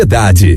Sociedade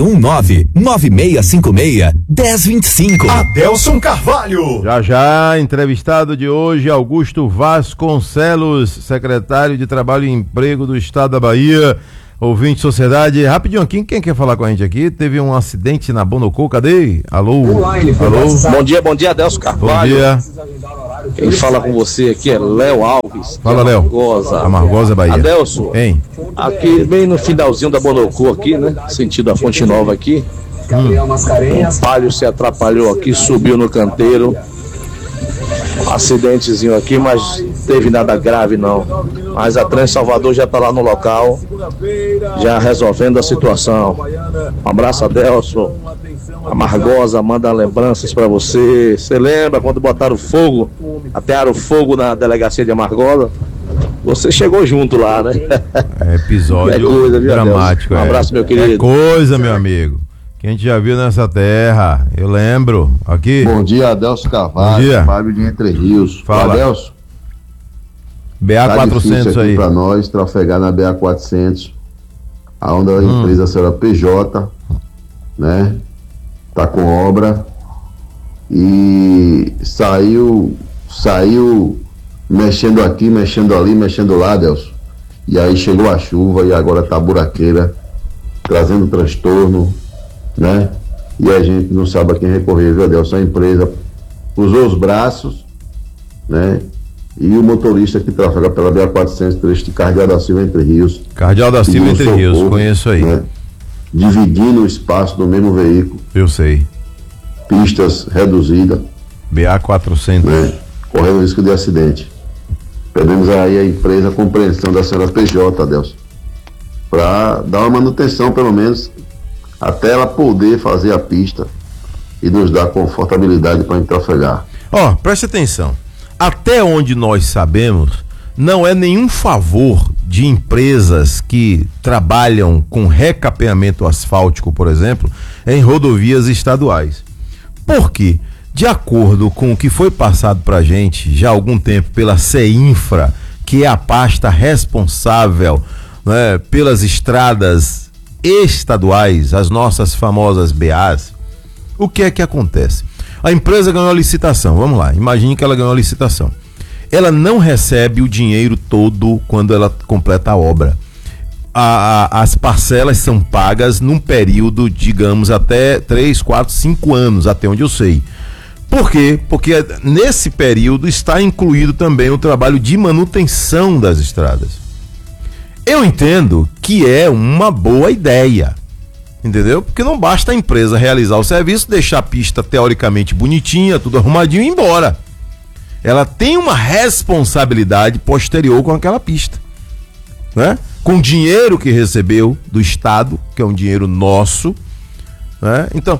719-9656-1025. Adelson Carvalho. Já, entrevistado de hoje, Augusto Vasconcelos, secretário de Trabalho e Emprego do Estado da Bahia. Ouvinte Sociedade, rapidinho aqui, quem quer falar com a gente aqui? Teve um acidente na Bonocô, cadê? Alô? Bom dia, Adelson Carvalho. Bom dia. Quem fala com você aqui é Léo Alves. Fala, Léo. Amargosa, Bahia. Adelson, hein? Aqui bem no finalzinho da Bonocô aqui, né? Sentido a Fonte Nova aqui. Um palio se atrapalhou aqui, subiu no canteiro. Um acidentezinho aqui, mas teve nada grave não. Mas a Trans Salvador já está lá no local, já resolvendo a situação. Um abraço, Adelson. A Margosa manda lembranças para você. Você lembra quando botaram fogo, atearam fogo na delegacia de Amargosa? Você chegou junto lá, né? É episódio coisa, dramático. Um abraço, meu querido. É coisa, meu amigo. Que a gente já viu nessa terra, eu lembro. Aqui. Bom dia, Adelson Carvalho. Bom dia. Fábio de Entre Rios. Fala. Adelson. BA-400 tá aí. Para nós trafegar na BA-400, aonde a empresa será PJ, né? Tá com obra e saiu mexendo aqui, mexendo ali, mexendo lá, Adelson. E aí chegou a chuva e agora tá buraqueira, trazendo transtorno, né? E a gente não sabe a quem recorrer, viu, Adelson? A empresa usou os braços, né? E o motorista que trafega pela BA-400, trecho de Cardeal da Silva Entre Rios. Cardeal da Silva Entre Rios, conheço aí. Né? Dividindo o espaço do mesmo veículo. Eu sei. Pistas reduzidas. BA-400. Né? Correndo risco de acidente. Pedimos aí a empresa a compreensão da senhora PJ, Adelson, para dar uma manutenção, pelo menos, até ela poder fazer a pista e nos dar confortabilidade para trafegar. Ó, preste atenção. Até onde nós sabemos, não é nenhum favor de empresas que trabalham com recapeamento asfáltico, por exemplo, em rodovias estaduais. Por quê? De acordo com o que foi passado para a gente já há algum tempo pela CEINFRA, que é a pasta responsável, né, pelas estradas estaduais, as nossas famosas BAs, o que é que acontece? A empresa ganhou a licitação, vamos lá, imagine que ela ganhou a licitação. Ela não recebe o dinheiro todo quando ela completa a obra. As parcelas são pagas num período, digamos, até 3, 4, 5 anos, até onde eu sei. Por quê? Porque nesse período está incluído também o trabalho de manutenção das estradas. Eu entendo que é uma boa ideia, entendeu? Porque não basta a empresa realizar o serviço, deixar a pista teoricamente bonitinha, tudo arrumadinho e ir embora. Ela tem uma responsabilidade posterior com aquela pista, né? Com o dinheiro que recebeu do Estado, que é um dinheiro nosso, né? Então,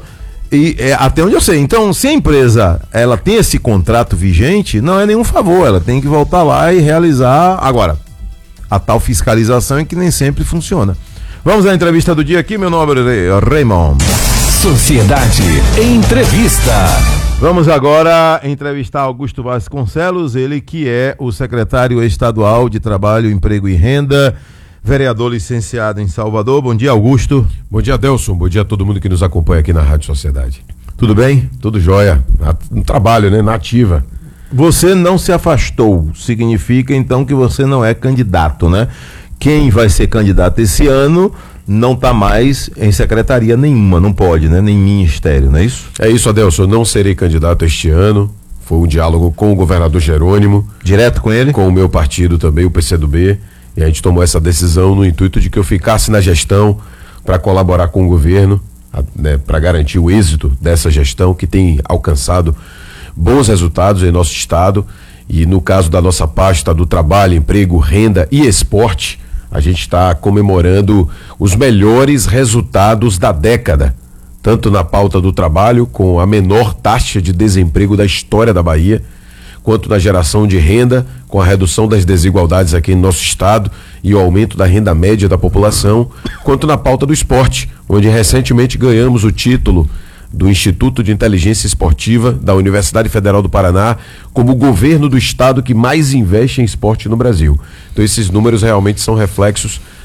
até onde eu sei, então, se a empresa ela tem esse contrato vigente, não é nenhum favor, ela tem que voltar lá e realizar agora a tal fiscalização, que nem sempre funciona. Vamos à entrevista do dia aqui, meu nome é Raymond. Sociedade Entrevista. Vamos agora entrevistar Augusto Vasconcelos, ele que é o secretário estadual de Trabalho, Emprego e Renda, vereador licenciado em Salvador. Bom dia, Augusto. Bom dia, Adelson. Bom dia a todo mundo que nos acompanha aqui na Rádio Sociedade. Tudo bem? Tudo jóia. No trabalho, né? Na ativa. Você não se afastou, significa então que você não é candidato, né? Quem vai ser candidato esse ano não está mais em secretaria nenhuma, não pode, né? Nem ministério, não é isso? É isso, Adelson. Eu não serei candidato este ano. Foi um diálogo com o governador Jerônimo. Direto com ele? Com o meu partido também, o PCdoB. E a gente tomou essa decisão no intuito de que eu ficasse na gestão para colaborar com o governo, né, para garantir o êxito dessa gestão que tem alcançado bons resultados em nosso estado. E no caso da nossa pasta do trabalho, emprego, renda e esporte, a gente está comemorando os melhores resultados da década, tanto na pauta do trabalho, com a menor taxa de desemprego da história da Bahia, quanto na geração de renda, com a redução das desigualdades aqui no nosso estado e o aumento da renda média da população, quanto na pauta do esporte, onde recentemente ganhamos o título do Instituto de Inteligência Esportiva da Universidade Federal do Paraná como o governo do estado que mais investe em esporte no Brasil. Então esses números realmente são reflexos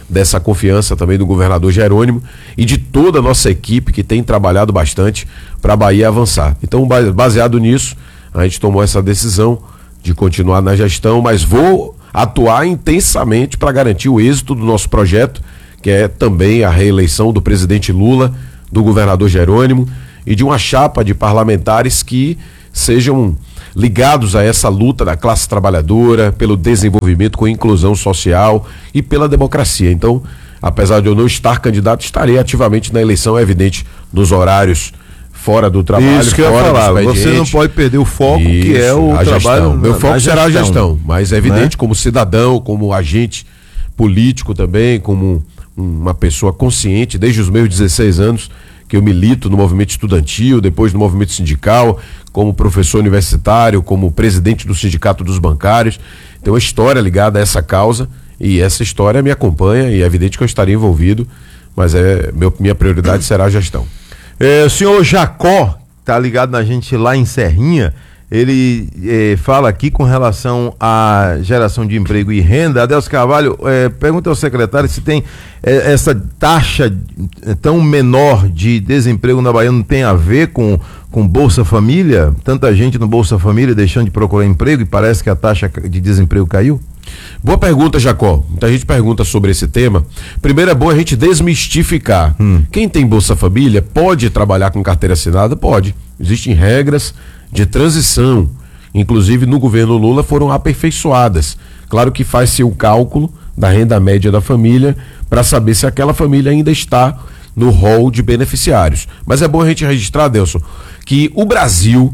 dessa confiança também do governador Jerônimo e de toda a nossa equipe que tem trabalhado bastante para a Bahia avançar. Então, baseado nisso, a gente tomou essa decisão de continuar na gestão, mas vou atuar intensamente para garantir o êxito do nosso projeto, que é também a reeleição do presidente Lula, do governador Jerônimo e de uma chapa de parlamentares que sejam ligados a essa luta da classe trabalhadora, pelo desenvolvimento com inclusão social e pela democracia. Então, apesar de eu não estar candidato, estarei ativamente na eleição, é evidente, nos horários fora do trabalho. Isso que eu ia falar, você não pode perder o foco, que é o trabalho. Gestão. Meu foco será a gestão, mas é evidente, né? Como cidadão, como agente político também, como uma pessoa consciente, desde os meus 16 anos, que eu milito no movimento estudantil, depois no movimento sindical, como professor universitário, como presidente do Sindicato dos Bancários. Tem uma história ligada a essa causa e essa história me acompanha e é evidente que eu estaria envolvido, mas minha prioridade será a gestão. O senhor Jacó, tá ligado na gente lá em Serrinha, ele fala aqui com relação à geração de emprego e renda. Adelso Carvalho, pergunta ao secretário se tem essa taxa tão menor de desemprego na Bahia, não tem a ver com Bolsa Família? Tanta gente no Bolsa Família deixando de procurar emprego e parece que a taxa de desemprego caiu? Boa pergunta, Jacó. Muita gente pergunta sobre esse tema. Primeiro é bom a gente desmistificar. Quem tem Bolsa Família pode trabalhar com carteira assinada? Pode. Existem regras de transição, inclusive no governo Lula foram aperfeiçoadas. Claro que faz-se o cálculo da renda média da família para saber se aquela família ainda está no rol de beneficiários. Mas é bom a gente registrar, Adelson, que o Brasil,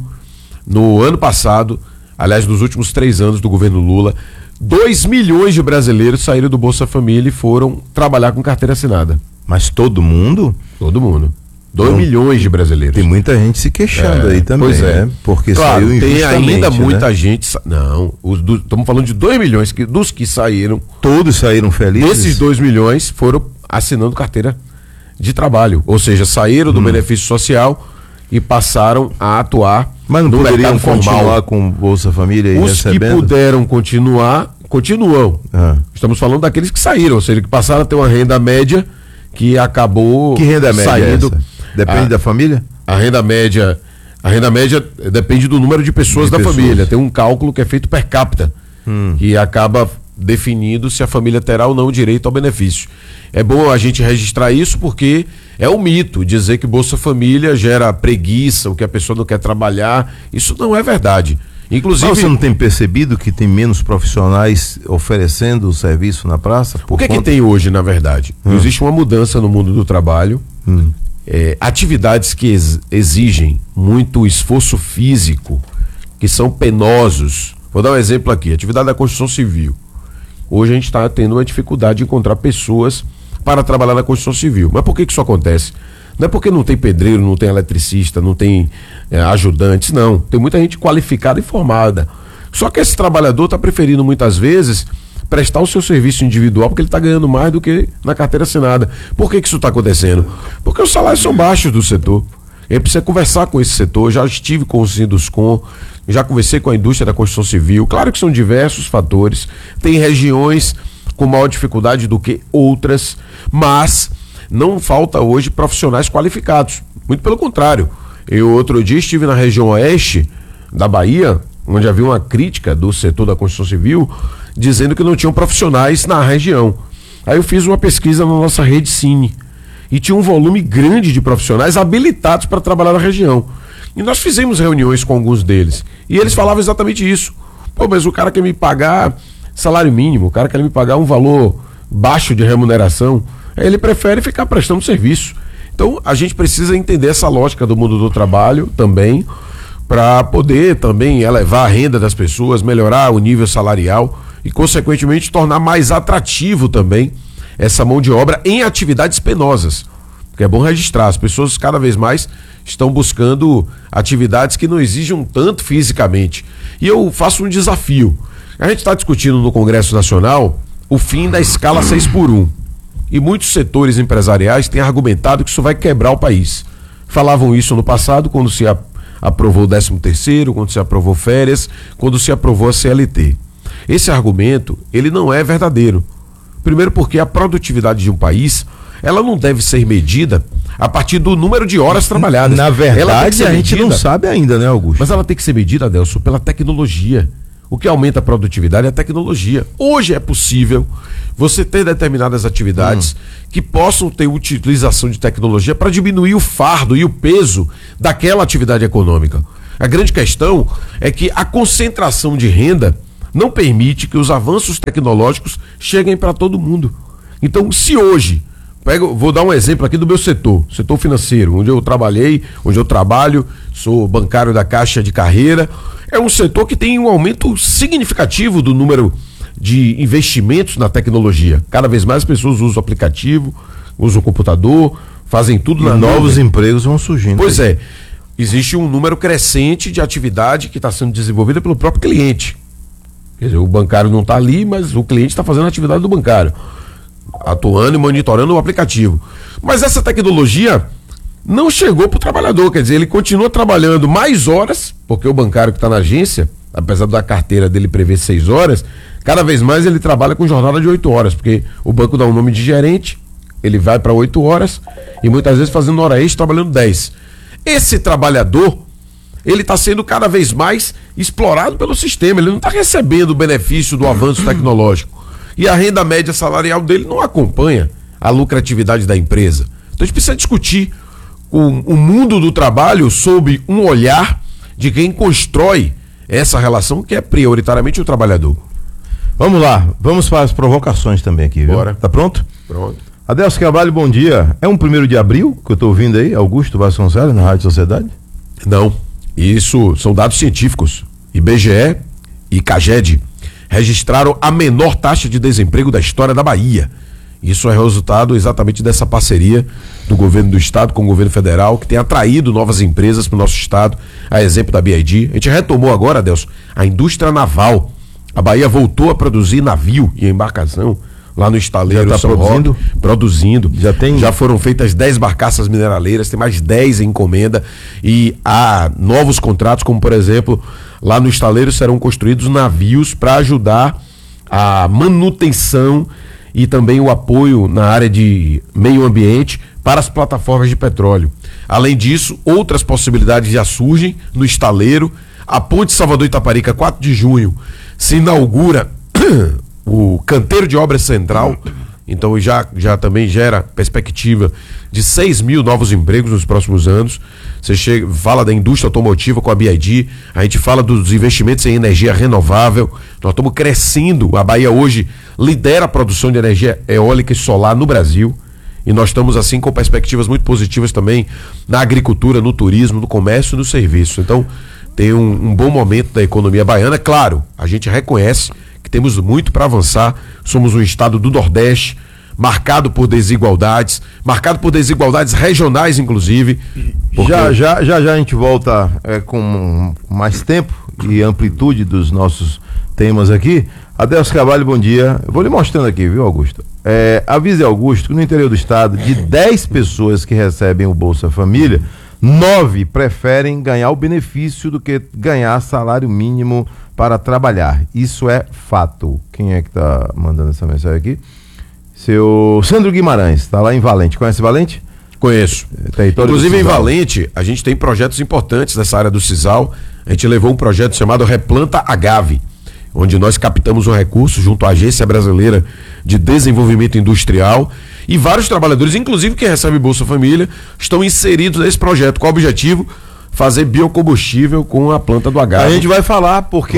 no ano passado, aliás, nos últimos 3 anos do governo Lula, 2 milhões de brasileiros saíram do Bolsa Família e foram trabalhar com carteira assinada. Mas todo mundo? Todo mundo. 2 milhões de brasileiros. Tem muita gente se queixando aí também, pois é. Né? Porque claro, saiu tem ainda muita né? gente. Não, estamos falando de 2 milhões dos que saíram. Todos saíram felizes? Esses 2 milhões foram assinando carteira de trabalho, ou seja, saíram do benefício social e passaram a atuar. Mas não no poderiam mercado formal. Continuar com Bolsa Família e os recebendo? Que puderam continuar, continuam. Estamos falando daqueles que saíram, ou seja, que passaram a ter uma renda média que acabou. Que renda média saindo. É essa? Depende da família? A renda média depende do número de pessoas da família. Tem um cálculo que é feito per capita, que acaba definindo se a família terá ou não direito ao benefício. É bom a gente registrar isso porque é um mito dizer que Bolsa Família gera preguiça, ou que a pessoa não quer trabalhar. Isso não é verdade. Inclusive, mas você não tem percebido que tem menos profissionais oferecendo o serviço na praça? O que tem hoje, na verdade? Existe uma mudança no mundo do trabalho. Atividades que exigem muito esforço físico, que são penosos. Vou dar um exemplo aqui, atividade da construção civil. Hoje a gente está tendo uma dificuldade de encontrar pessoas para trabalhar na construção civil. Mas por que isso acontece? Não é porque não tem pedreiro, não tem eletricista, não tem ajudantes, não. Tem muita gente qualificada e formada. Só que esse trabalhador está preferindo muitas vezes prestar o seu serviço individual porque ele está ganhando mais do que na carteira assinada. Por que isso está acontecendo? Porque os salários são baixos do setor. A gente precisa conversar com esse setor. Já estive com o Sinduscom, já conversei com a indústria da construção civil. Claro que são diversos fatores. Tem regiões com maior dificuldade do que outras, mas não falta hoje profissionais qualificados. Muito pelo contrário. Eu outro dia estive na região oeste da Bahia, onde havia uma crítica do setor da construção civil, dizendo que não tinham profissionais na região. Aí eu fiz uma pesquisa na nossa rede Cine e tinha um volume grande de profissionais habilitados para trabalhar na região. E nós fizemos reuniões com alguns deles e eles falavam exatamente isso. Pô, mas o cara quer me pagar salário mínimo, o cara quer me pagar um valor baixo de remuneração, aí ele prefere ficar prestando serviço. Então a gente precisa entender essa lógica do mundo do trabalho também, para poder também elevar a renda das pessoas, melhorar o nível salarial e, consequentemente, tornar mais atrativo também essa mão de obra em atividades penosas. Porque é bom registrar, as pessoas cada vez mais estão buscando atividades que não exijam tanto fisicamente. E eu faço um desafio. A gente está discutindo no Congresso Nacional o fim da escala 6x1. E muitos setores empresariais têm argumentado que isso vai quebrar o país. Falavam isso no passado, quando se aprovou o 13º, quando se aprovou férias, quando se aprovou a CLT. Esse argumento, ele não é verdadeiro, Primeiro porque a produtividade de um país, ela não deve ser medida a partir do número de horas trabalhadas. Na verdade, a gente não medida, sabe ainda, né, Augusto? mas ela tem que ser medida, Adelson, pela tecnologia. O que aumenta a produtividade é a tecnologia. Hoje é possível você ter determinadas atividades que possam ter utilização de tecnologia para diminuir o fardo e o peso daquela atividade econômica. A grande questão é que a concentração de renda não permite que os avanços tecnológicos cheguem para todo mundo. Então, se hoje, vou dar um exemplo aqui do meu setor financeiro, onde eu trabalhei, onde eu trabalho, sou bancário da Caixa de Carreira, é um setor que tem um aumento significativo do número de investimentos na tecnologia. Cada vez mais pessoas usam o aplicativo, usam o computador, fazem tudo na novos nuvem. empregos vão surgindo. Pois é, existe um número crescente de atividade que está sendo desenvolvida pelo próprio cliente. Quer dizer, o bancário não está ali, mas o cliente está fazendo a atividade do bancário, atuando e monitorando o aplicativo. Mas essa tecnologia não chegou para o trabalhador, quer dizer, ele continua trabalhando mais horas, porque o bancário que está na agência, apesar da carteira dele prever 6 horas, cada vez mais ele trabalha com jornada de 8 horas, porque o banco dá um nome de gerente, ele vai para 8 horas e muitas vezes fazendo hora extra, trabalhando 10. Esse trabalhador, ele está sendo cada vez mais explorado pelo sistema, ele não está recebendo o benefício do avanço tecnológico. E a renda média salarial dele não acompanha a lucratividade da empresa. Então a gente precisa discutir o mundo do trabalho sob um olhar de quem constrói essa relação, que é prioritariamente o trabalhador. Vamos lá, vamos para as provocações também aqui, viu? Bora. Tá pronto? Pronto. Adelson Carvalho, bom dia. É um 1º de abril que eu estou ouvindo aí, Augusto Vasconcelos, na Rádio Sociedade? Não, isso são dados científicos. IBGE e CAGED registraram a menor taxa de desemprego da história da Bahia. Isso é resultado exatamente dessa parceria do governo do estado com o governo federal, que tem atraído novas empresas para o nosso estado, a exemplo da BID. A gente retomou agora, Adelson, a indústria naval. A Bahia voltou a produzir navio e embarcação lá no estaleiro. Já está produzindo? Produzindo. Já foram feitas 10 barcaças mineraleiras, tem mais 10 em encomenda e há novos contratos, como por exemplo, lá no estaleiro serão construídos navios para ajudar a manutenção e também o apoio na área de meio ambiente para as plataformas de petróleo. Além disso, outras possibilidades já surgem no estaleiro. A Ponte Salvador Itaparica, 4 de junho, se inaugura o canteiro de obras central, então já também gera perspectiva de 6 mil novos empregos nos próximos anos. Você fala da indústria automotiva com a BID, a gente fala dos investimentos em energia renovável. Nós estamos crescendo, a Bahia hoje lidera a produção de energia eólica e solar no Brasil, e nós estamos assim com perspectivas muito positivas também na agricultura, no turismo, no comércio e no serviço. Então tem um bom momento da economia baiana. Claro, a gente reconhece que temos muito para avançar. Somos um estado do Nordeste, marcado por desigualdades regionais, inclusive. Já a gente volta com mais tempo e amplitude dos nossos temas aqui. Adelson Carvalho, bom dia. Eu vou lhe mostrando aqui, viu, Augusto? Avise Augusto que no interior do estado, de 10 pessoas que recebem o Bolsa Família, 9 preferem ganhar o benefício do que ganhar salário mínimo para trabalhar. Isso é fato. Quem é que está mandando essa mensagem aqui? Seu Sandro Guimarães, está lá em Valente. Conhece Valente? Conheço. Inclusive em Valente, a gente tem projetos importantes nessa área do Sisal. A gente levou um projeto chamado Replanta Agave, onde nós captamos um recurso junto à Agência Brasileira de Desenvolvimento Industrial, e vários trabalhadores, inclusive que recebem Bolsa Família, estão inseridos nesse projeto. Qual o objetivo? Fazer biocombustível com a planta do agave. A gente vai falar porque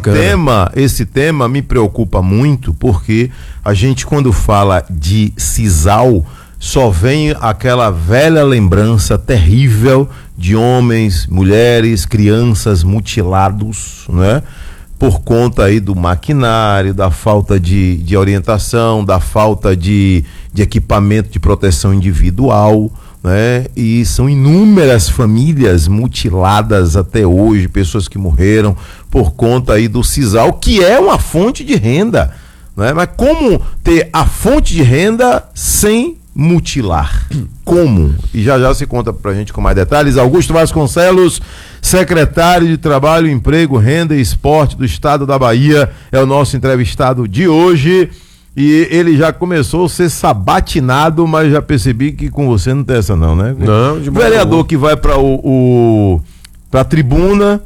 esse tema me preocupa muito, porque a gente, quando fala de Sisal, só vem aquela velha lembrança terrível de homens, mulheres, crianças mutilados, né? Por conta aí do maquinário, da falta de orientação, da falta de equipamento de proteção individual, né? E são inúmeras famílias mutiladas até hoje, pessoas que morreram por conta aí do Sisal, que é uma fonte de renda, né? Mas como ter a fonte de renda sem mutilar? Como? E já se conta pra gente com mais detalhes. Augusto Vasconcelos, secretário de Trabalho, Emprego, Renda e Esporte do Estado da Bahia, é o nosso entrevistado de hoje. E ele já começou a ser sabatinado, mas já percebi que com você não tem essa não, né? Não, de modo vereador algum. que vai para pra tribuna,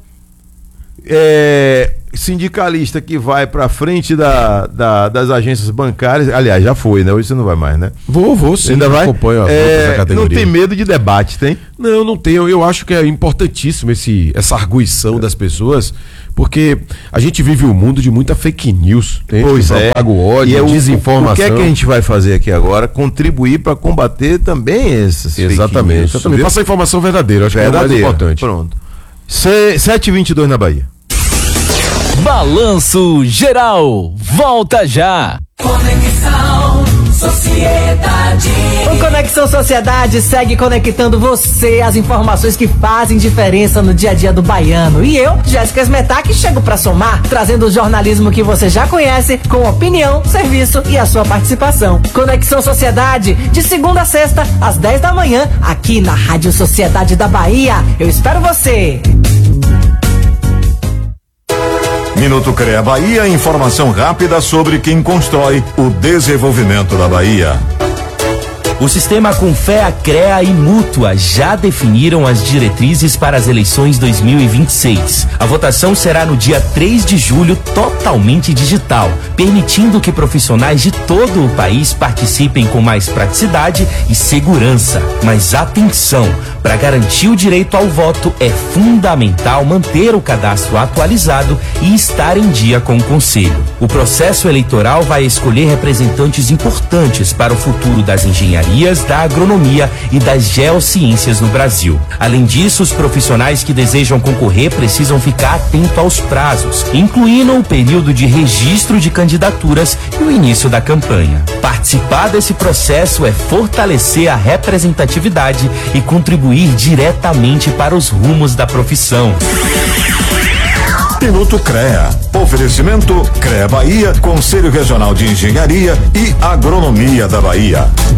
sindicalista que vai pra frente das agências bancárias, aliás, já foi, né? Hoje você não vai mais, né? Vou sim. Ainda vai? Acompanho as lutas da categoria. Não tem medo de debate, tem? Não tenho. Eu acho que é importantíssimo essa arguição das pessoas, porque a gente vive um mundo de muita fake news. Pois é. Propaga o ódio, desinformação. O que é que a gente vai fazer aqui agora? Contribuir para combater também essas Exatamente. fake news. Passa a informação verdadeira, acho que é o mais importante. Pronto. 7h22 na Bahia. Balanço Geral, volta já. Conexão Sociedade. O Conexão Sociedade segue conectando você às informações que fazem diferença no dia a dia do baiano. E eu, Jéssica Smetak, chego pra somar, trazendo o jornalismo que você já conhece, com opinião, serviço e a sua participação. Conexão Sociedade, de segunda a sexta, às 10 da manhã, aqui na Rádio Sociedade da Bahia. Eu espero você! Minuto CREA Bahia, informação rápida sobre quem constrói o desenvolvimento da Bahia. O sistema Confea, CREA e Mútua já definiram as diretrizes para as eleições 2026. A votação será no dia 3 de julho, totalmente digital, permitindo que profissionais de todo o país participem com mais praticidade e segurança. Mas atenção, para garantir o direito ao voto é fundamental manter o cadastro atualizado e estar em dia com o Conselho. O processo eleitoral vai escolher representantes importantes para o futuro das engenharias, da agronomia e das geociências no Brasil. Além disso, os profissionais que desejam concorrer precisam ficar atentos aos prazos, incluindo o período de registro de candidaturas e o início da campanha. Participar desse processo é fortalecer a representatividade e contribuir diretamente para os rumos da profissão. Minuto CREA. Oferecimento CREA Bahia, Conselho Regional de Engenharia e Agronomia da Bahia.